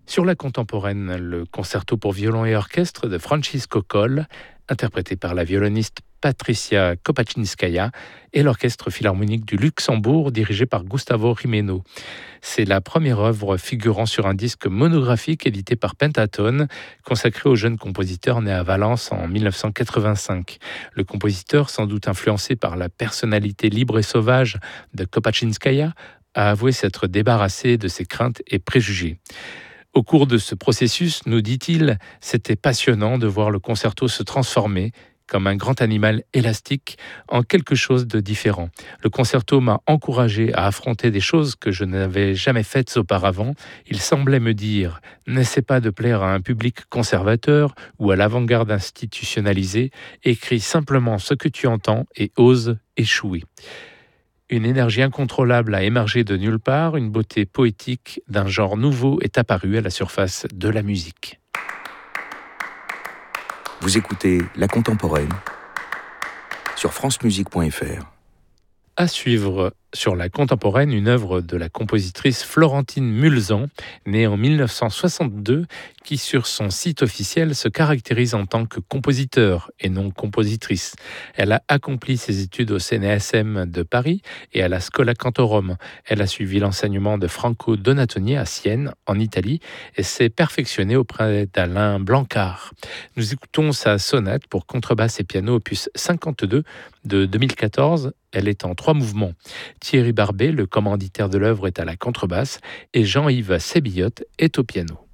Sur la contemporaine, le concerto pour violon et orchestre de Francisco Coll, interprété par la violoniste Patricia Kopaczynskaja, et l'Orchestre philharmonique du Luxembourg, dirigé par Gustavo Gimeno. C'est la première œuvre figurant sur un disque monographique édité par Pentatone, consacré au jeune compositeur né à Valence en 1985. Le compositeur, sans doute influencé par la personnalité libre et sauvage de Kopaczynskaja, a avoué s'être débarrassé de ses craintes et préjugés. Au cours de ce processus, nous dit-il, c'était passionnant de voir le concerto se transformer, comme un grand animal élastique, en quelque chose de différent. Le concerto m'a encouragé à affronter des choses que je n'avais jamais faites auparavant. Il semblait me dire « N'essaie pas de plaire à un public conservateur ou à l'avant-garde institutionnalisée, écris simplement ce que tu entends et ose échouer ». Une énergie incontrôlable a émergé de nulle part, une beauté poétique d'un genre nouveau est apparue à la surface de la musique. Vous écoutez La Contemporaine sur francemusique.fr. À suivre sur la contemporaine, une œuvre de la compositrice Florentine Mulzan, née en 1962, qui sur son site officiel se caractérise en tant que compositeur et non compositrice. Elle a accompli ses études au CNSM de Paris et à la Schola Cantorum. Elle a suivi l'enseignement de Franco Donatoni à Sienne, en Italie, et s'est perfectionnée auprès d'Alain Blancard. Nous écoutons sa sonate pour contrebasse et piano opus 52 de 2014. Elle est en 3 mouvements. Thierry Barbet, le commanditaire de l'œuvre, est à la contrebasse et Jean-Yves Sébillotte est au piano.